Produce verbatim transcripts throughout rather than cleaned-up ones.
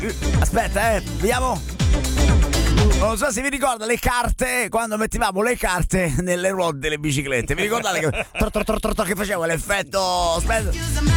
Aspetta, eh, vediamo. Non so se vi ricorda le carte, quando mettevamo le carte nelle ruote delle biciclette. Vi ricordate che, tro, tro, tro, tro, che facevo l'effetto? Aspetta.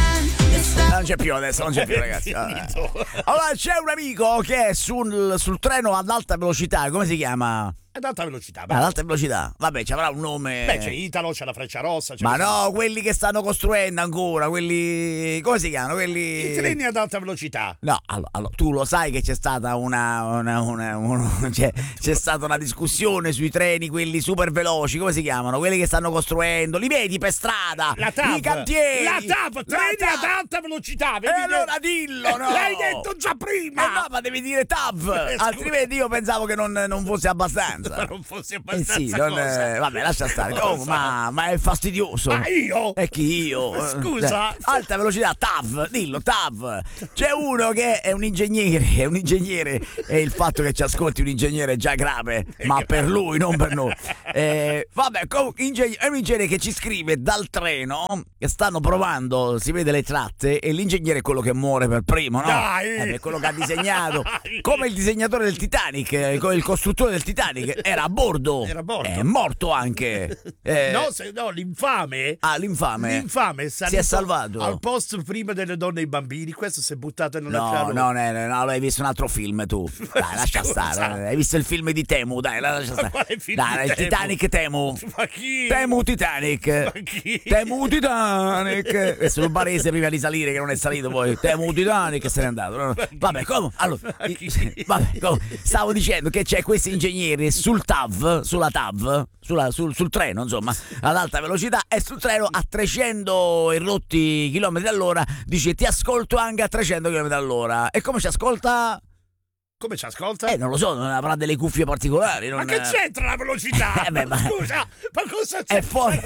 Non c'è più adesso, non c'è più, ragazzi. Allora c'è un amico che è sul, sul treno ad alta velocità, come si chiama? Ad alta velocità. Ad alta velocità, vabbè, ci avrà un nome. Beh, c'è Italo, c'è la Freccia Rossa. Ma no, quelli che stanno costruendo ancora, quelli. Come si chiamano? Quelli. I treni ad alta velocità. No, allora, allora tu lo sai che c'è stata una. una, una, una c'è, c'è stata una discussione sui treni, quelli super veloci, come si chiamano? Quelli che stanno costruendo, li vedi per strada? La T A V. I cantieri. La T A V, treni la T A V. ad alta velocità. E allora dillo, no? L'hai detto già prima. Eh no, ma devi dire T A V, Eh, altrimenti io pensavo che non, non fosse abbastanza. Ma non fosse Eh abbastanza sì, non, cosa. eh, vabbè, lascia stare. Oh, ma, ma è fastidioso. Ma io? E chi io? Scusa. Eh, alta velocità, T A V, dillo, T A V. C'è uno che è un ingegnere, è un ingegnere, e il fatto che ci ascolti un ingegnere è già grave, ma per lui, non per noi. Eh, vabbè, comunque, ingegner- è un ingegnere che ci scrive dal treno, che stanno provando, si vede le tratte, e l'ingegnere è quello che muore per primo, no? Dai! Eh, è quello che ha disegnato, come il disegnatore del Titanic, eh, il costruttore del Titanic, era a bordo. Era a bordo. È morto anche. Eh, No, se, no, l'infame. Ah, l'infame. L'infame è Si è salvato. al posto prima delle donne e i bambini. Questo si è buttato nell'oceano. No, no, no, no, no, hai visto un altro film tu. Dai, lascia Scusa. stare. Hai visto il film di Temu? Dai, lascia stare. Quale film Dai, di il Temu? Titanic Temu. Ma chi? Temu Titanic. Ma chi? Temu Titanic. E sul barese prima di salire, che non è salito poi. Temu Titanic, se n'è andato. No, no. Vabbè, come? Allora, vabbè, come? Stavo dicendo che c'è questo ingegnere sul T A V, sulla T A V, sulla, sul, sul treno, insomma, ad alta velocità, e sul treno a trecento e rotti chilometri all'ora dice: ti ascolto anche a trecento chilometri all'ora. E come ci ascolta? Come ci ascolta? Eh, non lo so, non avrà delle cuffie particolari. Non... Ma che c'entra la velocità? Eh, beh, ma... Scusa, ma cosa c'è? È fuori,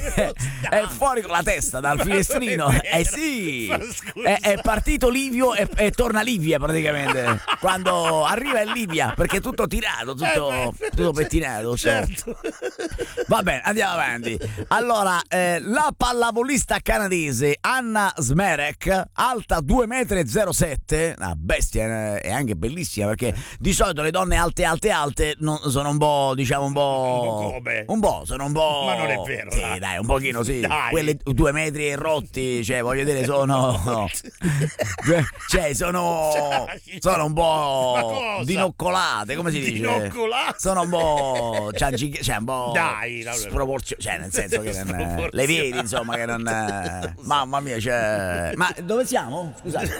è fuori con la testa dal finestrino. Eh sì, è, è partito Livio e, e torna Livia praticamente. Quando arriva in Libia, perché è tutto tirato, tutto, tutto pettinato. Certo. Va bene, andiamo avanti. Allora, eh, la pallavolista canadese Anna Smerek, alta due virgola zero sette, una bestia, eh, è anche bellissima, perché di solito le donne alte alte alte non, sono un po', diciamo un po', Un po' come? un po', sono un po', Ma non è vero, sì, dai. dai, un pochino sì. Dai. Quelle due metri e rotti, cioè voglio dire, sono no. Cioè sono sono un Ma po' cosa? dinoccolate, come si dice? Dinoccolate? Sono un po', cioè, cioè un po' Dai, no, no. sproporzionate, cioè nel senso che non, Sproporzionate. le vedi, insomma, che non, mamma mia, cioè, ma dove siamo? Scusate.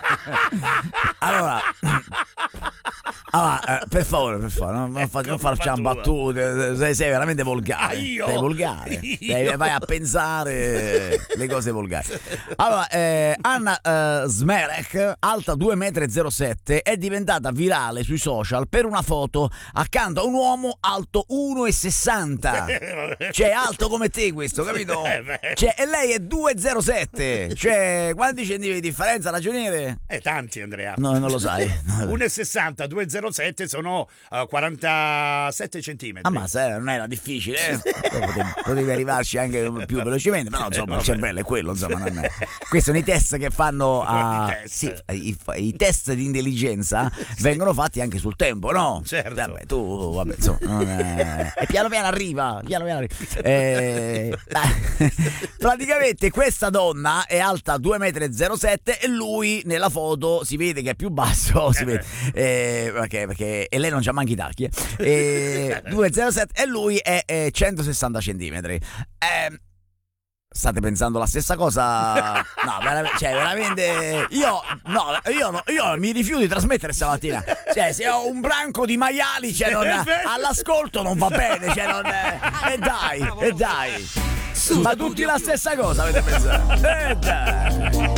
Allora, allora, eh, per favore, per favore, non, non, fa- non facciamo battute, sei, sei veramente volgare. Ah, io? Sei volgare. Io? Sei- vai a pensare le cose volgari. Allora, eh, Anna eh, Smerek, alta due virgola zero sette, è diventata virale sui social per una foto accanto a un uomo alto uno virgola sessanta. Cioè, alto come te questo, capito? Eh, beh. Cioè, e lei è due virgola zero sette. Cioè, quanti centimetri di differenza, ragioniere? Eh, tanti, Andrea. No, non lo sai. uno virgola sessanta, due virgola zero sette sono uh, quarantasette centimetri. Ah, ma sai, non era difficile, eh? potevi, potevi arrivarci anche più velocemente, però insomma il cervello è quello, insomma, non è. Questi sono i test che fanno a, I test. sì, i, i test di intelligenza vengono fatti anche sul tempo, no? Certo. Vabbè, tu, vabbè, insomma, non è... e piano piano arriva, piano piano arriva. Eh, praticamente questa donna è alta due virgola zero sette e lui nella foto si vede che è più basso, si vede, eh, perché, perché e lei non c'ha manchi i tacchi, eh. E due virgola zero sette e lui è, è centosessanta centimetri. Eh, State pensando la stessa cosa? No, veramente, cioè veramente io no, io, no, io mi rifiuto di trasmettere stamattina. Cioè, se ho un branco di maiali, cioè non, all'ascolto non va bene, cioè non, e dai, e dai. Ma tutti la stessa cosa avete pensato? E dai.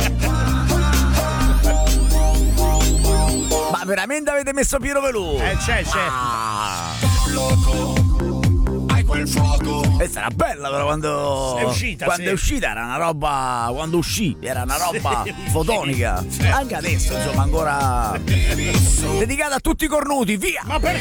Ma veramente avete messo Piero Velù? Eh, c'è, c'è. Ah. Loco, hai quel fuoco. Questa era bella però quando È uscita, quando sì. è uscita era una roba, quando uscì era una roba Sì, fotonica. sì. Anche adesso insomma ancora dedicata a tutti i cornuti, via. Ma perché?